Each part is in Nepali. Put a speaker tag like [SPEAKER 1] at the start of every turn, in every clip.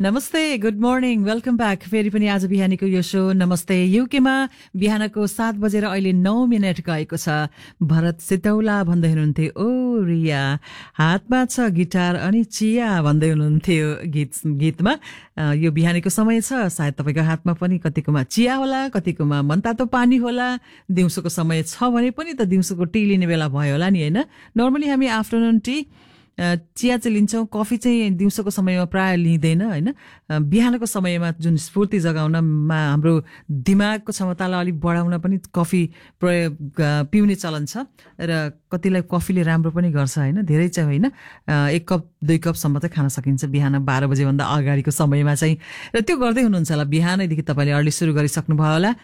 [SPEAKER 1] नमस्ते, गुड मर्निङ, वेलकम ब्याक। फेरि पनि आज बिहानीको यो शो नमस्ते युकेमा बिहानको 7 बजेर अहिले 9 मिनट गएको छ। भरत सितौला भन्दै हुनुहुन्थ्यो ओ रिया हातमा छ गिटार अनि चिया भन्दै हुनुहुन्थ्यो गीतमा। यो बिहानीको समय छ, सायद तपाईँको हातमा पनि कतिकोमा चिया होला, कतिकोमा मनतातो पानी होला। दिउँसोको समय छ भने पनि त दिउँसोको टी लिने बेला भयो होला नि, होइन? नर्मली हामी आफ्टरनुन टी चिया चाहिँ लिन्छौँ, कफी चाहिँ दिउँसोको समयमा प्राय लिँदैन, होइन? बिहानको समयमा जुन स्फूर्ति जगाउनमा हाम्रो दिमागको क्षमतालाई अलिक बढाउन पनि कफी पिउने चलन छ र कतिलाई कफीले राम्रो पनि गर्छ, होइन? धेरै चाहिँ होइन, 1 कप 2 कपसम्म चाहिँ खान सकिन्छ बिहान 12 बजेभन्दा अगाडिको समयमा चाहिँ। र त्यो गर्दै हुनुहुन्छ होला, बिहानैदेखि तपाईँले अर्ली सुरु गरिसक्नु भयो होला।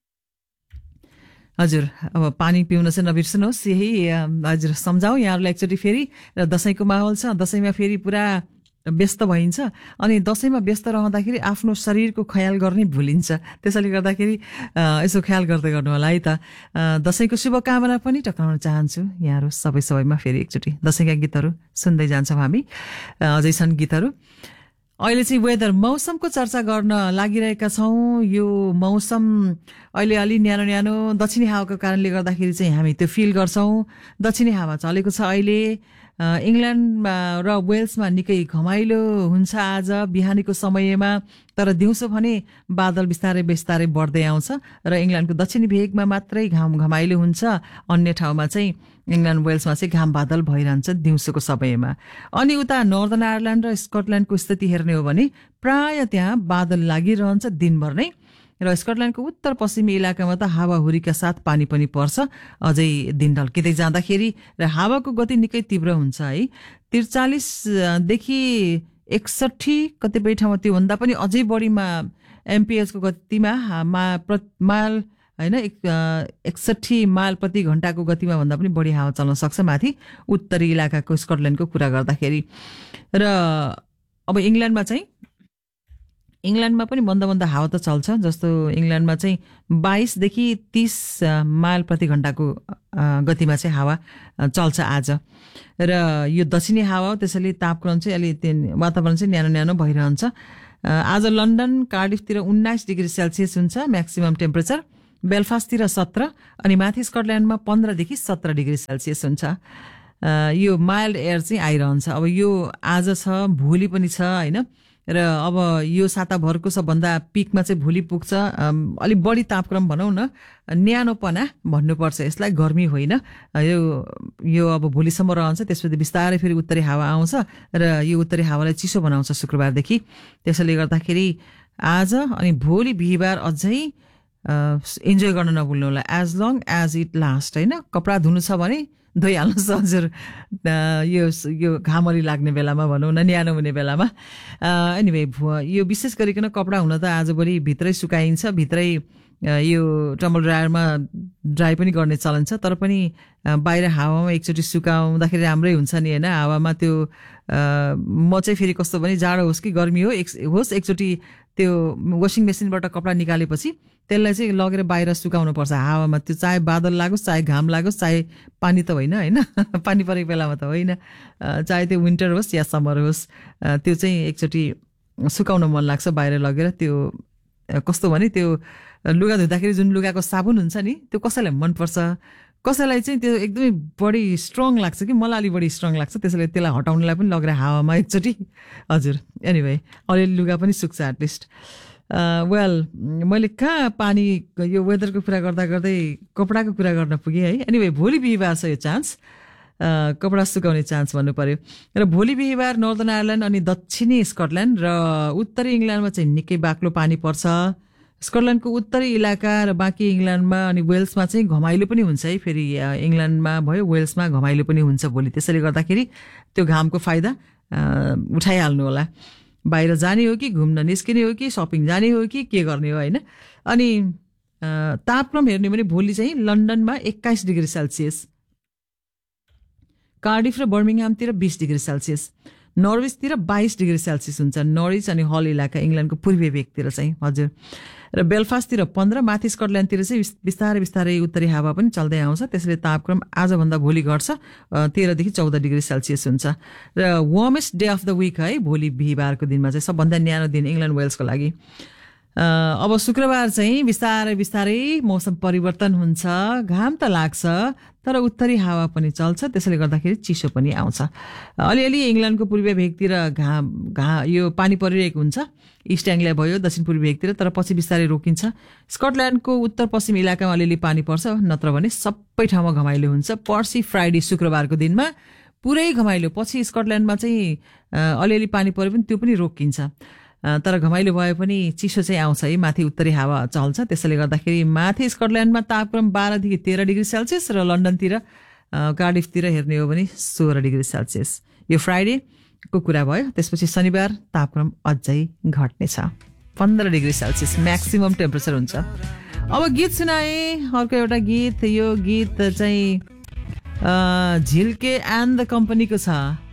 [SPEAKER 1] हजुर, अब पानी पिउन चाहिँ नबिर्सनुहोस्, यही हजुर सम्झाउँ यहाँहरूलाई एकचोटि फेरि। र दसैँको माहौल छ, दसैँमा फेरि पुरा व्यस्त भइन्छ अनि दसैँमा व्यस्त रहँदाखेरि आफ्नो शरीरको ख्याल गर्नै भुलिन्छ। त्यसैले गर्दाखेरि यसो ख्याल गर्दै गर्नु होला है त। दसैँको शुभकामना पनि टक्राउन चाहन्छु यहाँहरू सबैमा। फेरि एकचोटि दसैँका गीतहरू सुन्दै जान्छौँ हामी, अझै छन् गीतहरू। अहिले चाहिँ वेदर मौसमको चर्चा गर्न लागिरहेका छौँ। यो मौसम अहिले अलि न्यानो न्यानो दक्षिणी हावाको कारणले गर्दाखेरि चाहिँ हामी त्यो फिल गर्छौँ। दक्षिणी हावा चलेको छ अहिले। इङ्ल्यान्डमा र वेल्समा निकै घमाइलो हुन्छ आज बिहानीको समयमा, तर दिउँसो भने बादल बिस्तारै बिस्तारै बढ्दै आउँछ र इङ्ल्यान्डको दक्षिणी भेगमा मात्रै घमाइलो हुन्छ। अन्य ठाउँमा चाहिँ इङ्ल्यान्ड वेल्समा चाहिँ घाम बादल भइरहन्छ दिउँसोको समयमा। अनि उता नर्दर्न आयरल्यान्ड र स्कटल्यान्डको स्थिति हेर्ने हो भने प्राय त्यहाँ बादल लागिरहन्छ दिनभर नै। र स्कटल्यान्डको उत्तर पश्चिमी इलाकामा त हावाहुरीका साथ पानी पनि पर्छ अझै दिन ढल्किँदै जाँदाखेरि। र हावाको गति निकै तीव्र हुन्छ है, 43 देखि 61 कतिपय ठाउँमा त्योभन्दा पनि अझै बढीमा एमपिएचको गतिमा माइल होइन 61 माइल प्रति घण्टाको गतिमा भन्दा पनि बढी हावा चल्न सक्छ माथि उत्तरी इलाकाको स्कटल्यान्डको कुरा गर्दाखेरि। र अब इङ्ल्यान्डमा पनि बन्द हावा त चल्छ, जस्तो इङ्ल्यान्डमा चाहिँ 22 देखि 30 माइल प्रति घण्टाको गतिमा चाहिँ हावा चल्छ आज। र यो दक्षिणी हावा हो, त्यसैले तापक्रम चाहिँ अलि वातावरण चाहिँ न्यानो न्यानो भइरहन्छ। आज लन्डन कार्डिफतिर 19 डिग्री सेल्सियस हुन्छ म्याक्सिमम टेम्परेचर, बेलफास्टतिर 17 अनि माथि स्कटल्यान्डमा 15 देखि 17 डिग्री सेल्सियस हुन्छ। यो माइल्ड एयर चाहिँ आइरहन्छ। अब यो आज छ, भोलि पनि छ, होइन? र अब यो साताभरको सबभन्दा पिकमा चाहिँ भोलि पुग्छ। अलिक बढी तापक्रम भनौँ न, न्यानोपना भन्नुपर्छ यसलाई, गर्मी होइन। यो अब भोलिसम्म रहन्छ, त्यसपछि बिस्तारै फेरि उत्तरी हावा आउँछ र यो उत्तरी हावालाई चिसो बनाउँछ शुक्रबारदेखि। त्यसैले गर्दाखेरि आज अनि भोलि बिहिबार अझै इन्जोय गर्न नभुल्नु होला, as long as it last, होइन? कपडा धुनु छ भने धोइहाल्नुहोस् हजुर, यो घाम अलि लाग्ने बेलामा भनौँ न, न्यानो हुने बेलामा। एनिवे यो विशेष गरिकन कपडा हुन त आजभोलि भित्रै सुकाइन्छ, भित्रै यो टम्बल ड्रायरमा ड्राई पनि गर्ने चलन छ। तर पनि बाहिर हावामा एकचोटि सुकाउँदाखेरि राम्रै हुन्छ नि, होइन? हावामा त्यो म चाहिँ फेरि कस्तो भने जाडो होस् कि गर्मी होस् एकचोटि त्यो वासिङ मेसिनबाट कपडा निकालेपछि त्यसलाई चाहिँ लगेर बाहिर सुकाउनु पर्छ हावामा। त्यो चाहे बादल लागोस्, चाहे घाम लागोस्, चाहे पानी त होइन, होइन? पानी परेको बेलामा त होइन, चाहे त्यो विन्टर होस् या समर होस्, त्यो चाहिँ एकचोटि सुकाउन मन लाग्छ बाहिर लगेर। त्यो कस्तो भने त्यो लुगा धुँदाखेरि जुन लुगाको साबुन हुन्छ नि, त्यो कसैलाई मनपर्छ, कसैलाई चाहिँ त्यो एकदमै बढी स्ट्रङ लाग्छ कि, मलाई अलिक बढी स्ट्रङ लाग्छ, त्यसैले त्यसलाई हटाउनलाई पनि लगेर हावामा एकचोटि हजुर। एनिवे अलिअलि लुगा पनि सुक्छ एटलिस्ट। मैले कहाँ पानी यो वेदरको कुरा गर्दा गर्दै कपडाको कुरा गर्न पुगेँ है। एनिवे भोलि बिहिबार छ यो चान्स, कपडा सुकाउने चान्स भन्नु पर्यो। र भोलि बिहिबार नर्दर्न आयरल्यान्ड अनि दक्षिणी स्कटल्यान्ड र उत्तरी इङ्ल्यान्डमा चाहिँ निकै बाक्लो पानी पर्छ। स्कटल्यान्डको उत्तरी इलाका र बाँकी इङ्ल्यान्डमा अनि वेल्समा चाहिँ घमाइलो पनि हुन्छ है। फेरि इङ्ल्यान्डमा भयो, वेल्समा घमाइलो पनि हुन्छ भोलि। त्यसैले गर्दाखेरि त्यो घामको फाइदा उठाइहाल्नु होला। बाहिर जाने हो कि घुम्न निस्किने हो कि सपिङ जाने हो कि के गर्ने हो, होइन? अनि तापक्रम हेर्ने भने भोलि चाहिँ लन्डनमा 21 डिग्री सेल्सियस, कार्डिफ र बर्मिङहामतिर 20 डिग्री सेल्सियस, नर्विचतिर 22 डिग्री सेल्सियस हुन्छ। नर्विच अनि हल इलाका इङ्ल्यान्डको पूर्वीय भेगतिर चाहिँ हजुर। र बेलफास्टतिर 15, माथि स्कटल्यान्डतिर चाहिँ बिस्तारै बिस्तारै उत्तरी हावा पनि चल्दै आउँछ। त्यसैले तापक्रम आजभन्दा भोलि घट्छ, 13 देखि 14 डिग्री सेल्सियस हुन्छ। र warmest day of the week है भोलि बिहिबारको दिनमा चाहिँ सबभन्दा न्यानो दिन इङ्ल्यान्ड वेल्सको लागि। अब शुक्रबार चाहिँ बिस्तारै बिस्तारै मौसम परिवर्तन हुन्छ, घाम त लाग्छ तर उत्तरी हावा पनि चल्छ, त्यसैले गर्दाखेरि चिसो पनि आउँछ। अलिअलि इङ्ल्यान्डको पूर्वीय भेगतिर यो पानी परिरहेको हुन्छ, इस्ट एङ्ग्लिया भयो दक्षिण पूर्वी भेगतिर, तर पछि बिस्तारै रोकिन्छ। स्कटल्यान्डको उत्तर पश्चिम इलाकामा अलिअलि पानी पर्छ, नत्र भने सबै ठाउँमा घमाइलो हुन्छ। पर्सि फ्राइडे शुक्रबारको दिनमा पुरै घमाइलो, पछि स्कटल्यान्डमा चाहिँ अलिअलि पानी परे पनि त्यो पनि रोकिन्छ, तर घमाइलो भए पनि चिसो चाहिँ आउँछ है, माथि उत्तरी हावा चल्छ। त्यसैले गर्दाखेरि माथि स्कटल्यान्डमा तापक्रम 12 देखि 13 डिग्री सेल्सियस र लन्डनतिर कार्डिफतिर हेर्ने हो भने 16 डिग्री सेल्सियस। यो फ्राइडेको कुरा भयो। त्यसपछि शनिबार तापक्रम अझै घट्नेछ, 15 डिग्री सेल्सियस म्याक्सिमम टेम्परेचर हुन्छ। अब गीत सुनाए, अर्को एउटा गीत, यो गीत चाहिँ झिल्के एन्ड द कम्पनीको छ।